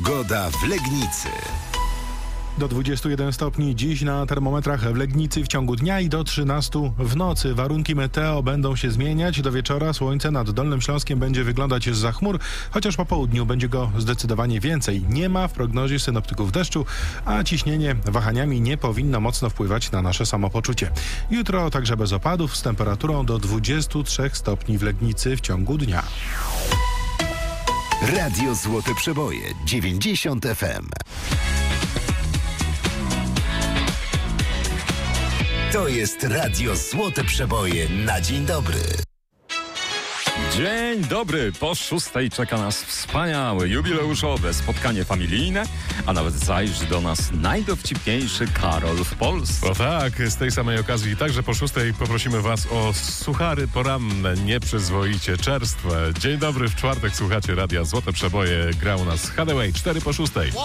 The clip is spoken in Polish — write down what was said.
Pogoda w Legnicy. Do 21 stopni dziś na termometrach w Legnicy w ciągu dnia i do 13 w nocy. Warunki meteo będą się zmieniać. Do wieczora słońce nad Dolnym Śląskiem będzie wyglądać zza chmur, chociaż po południu będzie go zdecydowanie więcej. Nie ma w prognozie synoptyków deszczu, a ciśnienie wahaniami nie powinno mocno wpływać na nasze samopoczucie. Jutro także bez opadów z temperaturą do 23 stopni w Legnicy w ciągu dnia. Radio Złote Przeboje 90 FM. To jest Radio Złote Przeboje na dzień dobry. Dzień dobry, po 6 czeka nas wspaniałe, jubileuszowe spotkanie familijne, a nawet zajrzy do nas najdowcipniejszy Karol w Polsce. No tak, z tej samej okazji także po 6 poprosimy Was o suchary poranne, nieprzyzwoicie czerstwe. Dzień dobry, w czwartek słuchacie Radia Złote Przeboje, gra u nas Hathaway 4 po 6.